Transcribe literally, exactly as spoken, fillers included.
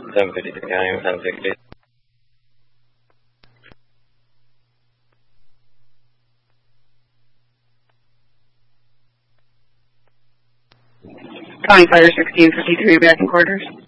seven fifty-three, I am seven sixty. County Fire sixteen fifty-three, back in quarters.